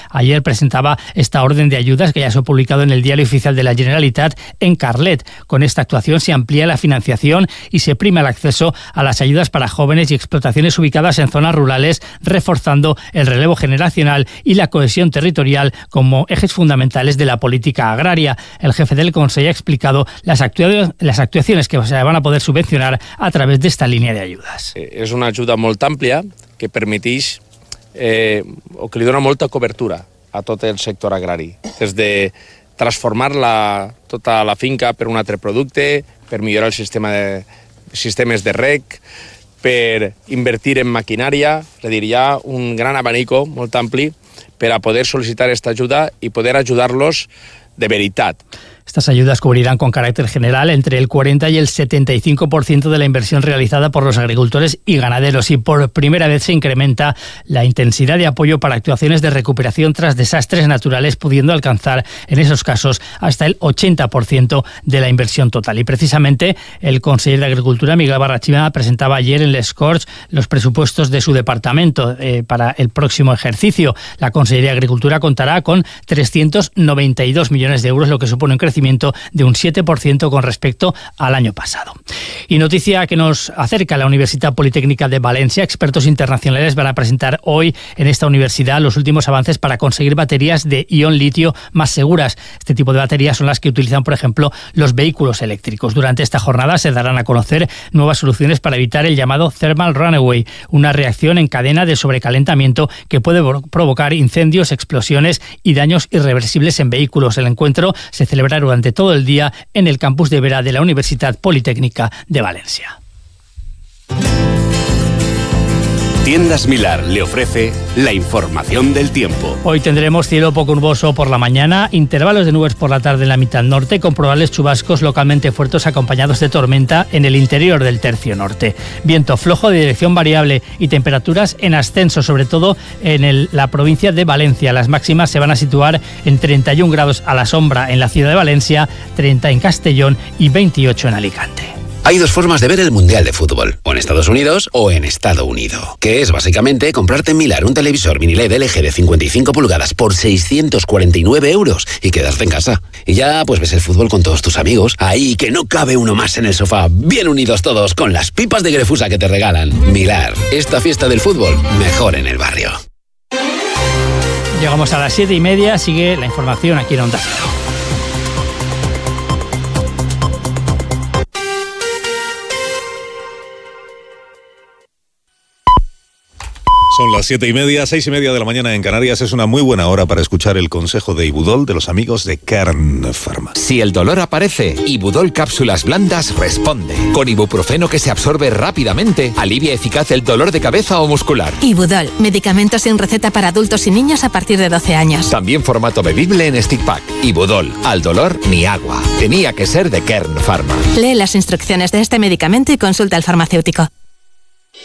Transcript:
ayer presentaba esta orden de ayudas que ya se ha publicado en el Diario Oficial de la Generalitat en Carlet. Con esta actuación se amplía la financiación y se prima el acceso a las ayudas para jóvenes y explotaciones ubicadas en zonas rurales, reforzando el relevo generacional y la cohesión territorial como ejes fundamentales de la política agraria. El jefe del Consejo ha explicado las actuaciones que se van a poder subvencionar a través de esta línea de ayudas. És una ajuda molt àmplia que permeteix o que li dona molta cobertura a tot el sector agrari, des de transformar tota la finca per un altre producte, per millorar el sistemes de reg, per invertir en maquinària, és a dir, hi ha un gran abanico molt ampli per a poder sol·licitar aquesta ajuda i poder ajudar-los de veritat. Estas ayudas cubrirán con carácter general entre el 40 y el 75% de la inversión realizada por los agricultores y ganaderos, y por primera vez se incrementa la intensidad de apoyo para actuaciones de recuperación tras desastres naturales, pudiendo alcanzar en esos casos hasta el 80% de la inversión total. Y precisamente el consejero de Agricultura, Miguel Barrachina, presentaba ayer en Les Corts los presupuestos de su departamento para el próximo ejercicio. La Consellería de Agricultura contará con 392 millones de euros, lo que supone un crecimiento de un 7% con respecto al año pasado. Y noticia que nos acerca a la Universidad Politécnica de Valencia. Expertos internacionales van a presentar hoy en esta universidad los últimos avances para conseguir baterías de ion litio más seguras. Este tipo de baterías son las que utilizan, por ejemplo, los vehículos eléctricos. Durante esta jornada se darán a conocer nuevas soluciones para evitar el llamado thermal runaway, una reacción en cadena de sobrecalentamiento que puede provocar incendios, explosiones y daños irreversibles en vehículos. El encuentro se celebrará durante todo el día en el campus de Vera de la Universidad Politécnica de Valencia. Tiendas Milar le ofrece la información del tiempo. Hoy tendremos cielo poco nuboso por la mañana, intervalos de nubes por la tarde en la mitad norte, con probables chubascos localmente fuertes acompañados de tormenta en el interior del tercio norte. Viento flojo de dirección variable y temperaturas en ascenso, sobre todo en la provincia de Valencia. Las máximas se van a situar en 31 grados a la sombra en la ciudad de Valencia, 30 en Castellón y 28 en Alicante. Hay dos formas de ver el Mundial de Fútbol, o en Estados Unidos o en Estado Unido, que es básicamente comprarte en Milar un televisor mini LED LG de 55 pulgadas por 649 euros y quedarte en casa. Y ya pues ves el fútbol con todos tus amigos, ahí que no cabe uno más en el sofá, bien unidos todos con las pipas de Grefusa que te regalan. Milar, esta fiesta del fútbol, mejor en el barrio. Llegamos a las 7:30, sigue la información aquí en Onda Cero. Son las 7:30, 6:30 de la mañana en Canarias. Es una muy buena hora para escuchar el consejo de Ibudol de los amigos de Kern Pharma. Si el dolor aparece, Ibudol Cápsulas Blandas responde. Con ibuprofeno que se absorbe rápidamente, alivia eficaz el dolor de cabeza o muscular. Ibudol, medicamento sin receta para adultos y niños a partir de 12 años. También formato bebible en stick pack. Ibudol, al dolor ni agua. Tenía que ser de Kern Pharma. Lee las instrucciones de este medicamento y consulta al farmacéutico.